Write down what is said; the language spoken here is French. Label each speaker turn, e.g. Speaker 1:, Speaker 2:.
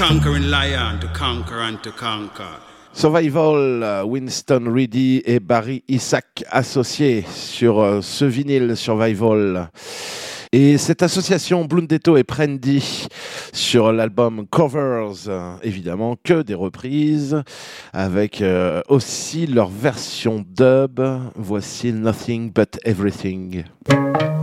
Speaker 1: conquering lion to conquer and to conquer.
Speaker 2: Survival, Winston Reedy et Barry Isaac associés sur ce vinyle Survival. Et cette association Blundetto et Prendy sur l'album Covers, évidemment que des reprises, avec aussi leur version dub. Voici Nothing But Everything.